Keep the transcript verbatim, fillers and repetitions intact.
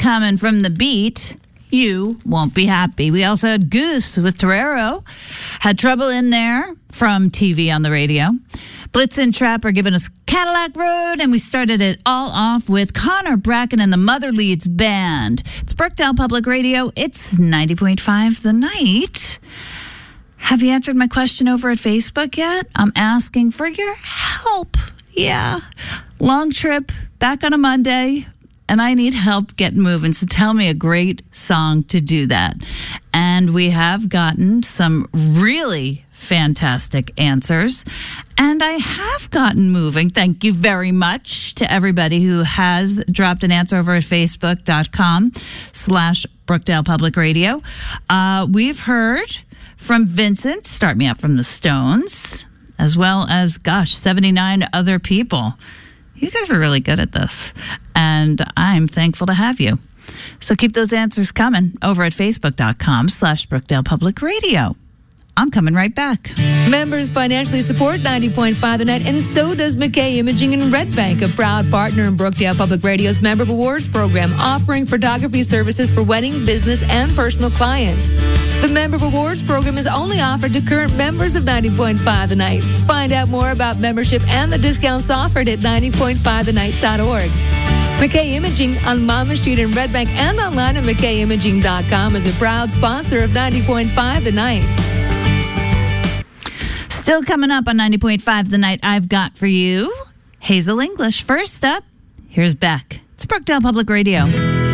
coming from The Beat. You won't be happy. We also had Goose with Torero. Had Trouble in There from T V on the radio. Blitz and Trap are giving us Cadillac Road, and we started it all off with Connor Bracken and the Mother Leeds Band. It's Brookdale Public Radio. It's ninety point five The Night. Have you answered my question over at Facebook yet? I'm asking for your help. Yeah. Long trip, back on a Monday, and I need help getting moving. So tell me a great song to do that. And we have gotten some really fantastic answers. And I have gotten moving. Thank you very much to everybody who has dropped an answer over at facebook.com slash Brookdale Public Radio. Uh, we've heard from Vincent, Start Me Up from the Stones, as well as, gosh, seventy-nine other people. You guys are really good at this, and I'm thankful to have you. So keep those answers coming over at facebook.com slash Brookdale Public Radio. I'm coming right back. Members financially support ninety point five The Night, and so does McKay Imaging in Red Bank, a proud partner in Brookdale Public Radio's Member Awards program, offering photography services for wedding, business, and personal clients. The Member Awards program is only offered to current members of ninety point five The Night. Find out more about membership and the discounts offered at ninety point five the night dot org. McKay Imaging on Monmouth Street in Red Bank and online at mckay imaging dot com is a proud sponsor of ninety point five The Night. Still coming up on ninety point five The Night, I've got for you Hazel English. First up, here's Beck. It's Brookdale Public Radio.